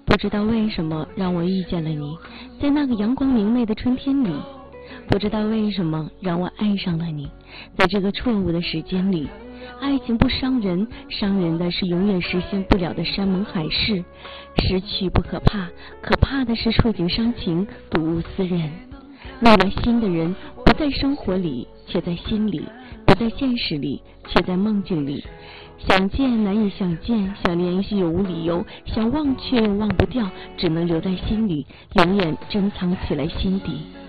不知道为什么让我遇见了你，在那个阳光明媚的春天里。不知道为什么让我爱上了你，在这个错误的时间里。爱情不伤人，伤人的是永远实现不了的山盟海誓。失去不可怕，可怕的是触景伤情，睹物思人。路了心的人，不在生活里，却在心里；不在现实里，却在梦境里。想见难以想见，想联系又无理由，想忘却又忘不掉，只能留在心里，永远珍藏起来心底。